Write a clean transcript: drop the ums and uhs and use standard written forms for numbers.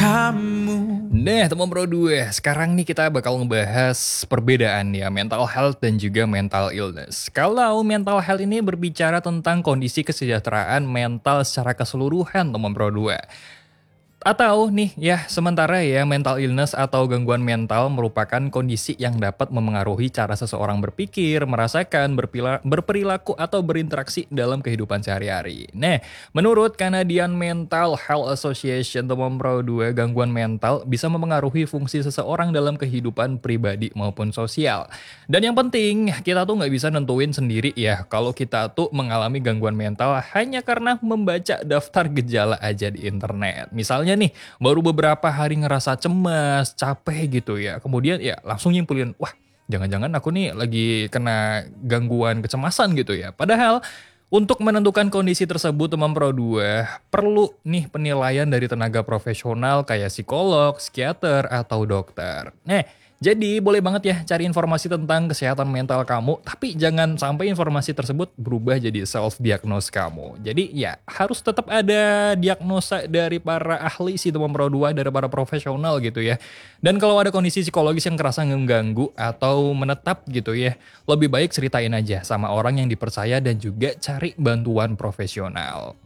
kamu. Nah, teman Pro 2, sekarang nih kita bakal ngebahas perbedaan ya mental health dan juga mental illness. Kalau mental health ini berbicara tentang kondisi kesejahteraan mental secara keseluruhan, teman Pro 2. Atau nih ya, sementara ya mental illness atau gangguan mental merupakan kondisi yang dapat memengaruhi cara seseorang berpikir, merasakan, berperilaku atau berinteraksi dalam kehidupan sehari-hari. Nah, menurut Canadian Mental Health Association teman Pro 2, gangguan mental bisa memengaruhi fungsi seseorang dalam kehidupan pribadi maupun sosial. Dan yang penting, kita tuh nggak bisa nentuin sendiri ya kalau kita tuh mengalami gangguan mental hanya karena membaca daftar gejala aja di internet. Misalnya nih, baru beberapa hari ngerasa cemas, capek gitu ya. Kemudian ya langsung nyimpulin, wah jangan-jangan aku nih lagi kena gangguan kecemasan gitu ya. Padahal untuk menentukan kondisi tersebut teman Pro 2, perlu nih penilaian dari tenaga profesional kayak psikolog, psikiater, atau dokter. Nah, jadi boleh banget ya cari informasi tentang kesehatan mental kamu, tapi jangan sampai informasi tersebut berubah jadi self-diagnose kamu. Jadi ya harus tetap ada diagnosa dari para ahli sih teman Pro 2, dari para profesional gitu ya. Dan kalau ada kondisi psikologis yang kerasa mengganggu atau menetap gitu ya, lebih baik ceritain aja sama orang yang dipercaya dan juga cari bantuan profesional.